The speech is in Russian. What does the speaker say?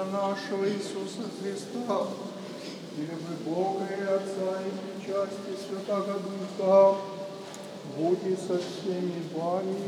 нашего Иисуса Христа, и любви Бога и Отца, и причастие Святаго Духа, будь и со всеми вами.